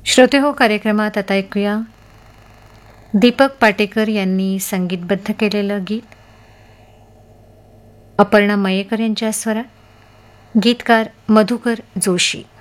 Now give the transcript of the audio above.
श्रोते हो, कार्यक्रमात आता ऐकूया दीपक पाटेकर यांनी संगीतबद्ध केलेलं गीत. अपर्णा मयेकर यांच्या स्वरात, गीतकार मधुकर जोशी.